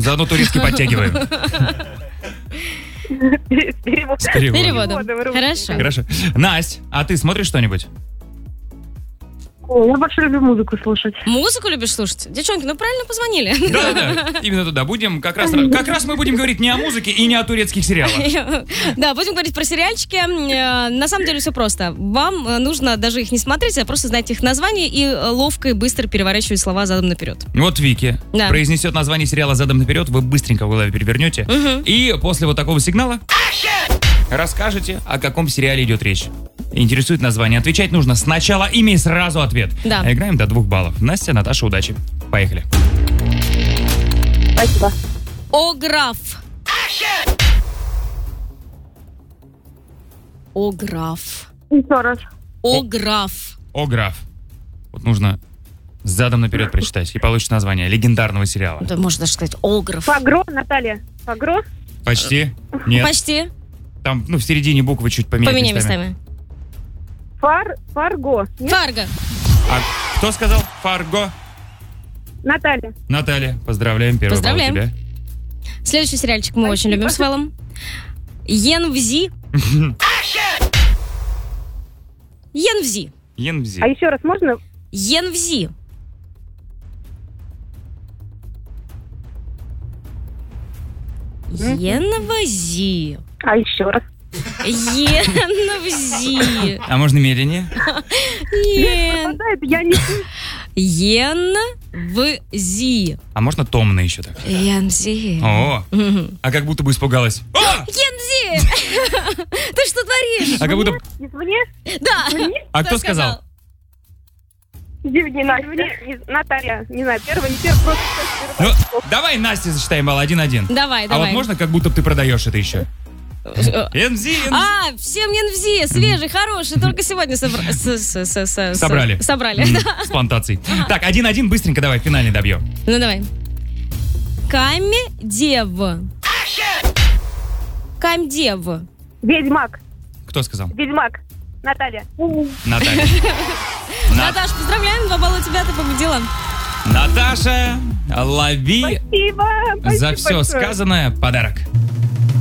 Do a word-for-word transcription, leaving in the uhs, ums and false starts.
Заодно турецкий подтягиваем. С переводом. С переводом. Переводом. Хорошо. Хорошо. Настя, а ты смотришь что-нибудь? Ой, я больше люблю музыку слушать. Музыку любишь слушать? Девчонки, ну правильно позвонили. Да, да, именно туда. Будем как раз, как раз мы будем говорить не о музыке и не о турецких сериалах. Да, будем говорить про сериальчики. Э, На самом деле все просто. Вам э, нужно даже их не смотреть, а просто знать их название и э, ловко и быстро переворачивать слова задом наперед. Вот Вики Да. произнесет название сериала задом наперед, вы быстренько в голове перевернете. И после вот такого сигнала расскажете, о каком сериале идет речь. Интересует название. Отвечать нужно сначала имя и сразу ответ. Да. А играем до двух баллов. Настя, Наташа, удачи. Поехали. Спасибо. Ограф. Ограф. Еще раз. Ограф. О, граф. Вот нужно задом наперед прочитать, и получишь название легендарного сериала. Да, можно даже сказать Ограф. Фагро, Наталья. Фагро? Почти? Нет. Почти. Там, ну, в середине буквы чуть поменять Поменяй местами. местами. Фар, Фарго. Нет? Фарго. А кто сказал? Фарго? Наталья. Наталья, поздравляем. Первый Поздравляем. балл тебе. Следующий сериальчик мы очень любим с Вэллом. Енвзи. Енвзи. Енвзи. А еще раз можно? Енвзи. Енвзи. А еще раз. Енвзи. А можно медленнее? Ен- Пропадает, я не слышу. Енвзи. А можно томно еще так? Енвзи. О, а как будто бы испугалась. О! Енвзи! Ты что творишь? А как будто... Извне? Да. А кто сказал? Извне, на- извне. Не- Наталья. Не знаю, первый, не первый, просто Ну, первый. давай Насте засчитаем балл один-один. Давай, А давай. вот можно как будто бы ты продаешь это еще? Енвзи, Енвзи. А, всем Енвзи, свежий, хороший, только сегодня собра- с- с- с- с- Собрали. Собрали, М, да. С плантацией. Так, один-один, быстренько давай, финальный добьем. Ну давай. Камедев. Камедев. Ведьмак. Кто сказал? Ведьмак. Наталья. Наталья. На- Наташ, поздравляем, два балла у тебя, ты победила. Наташа, лови Спасибо. за Спасибо все большое. сказанное подарок.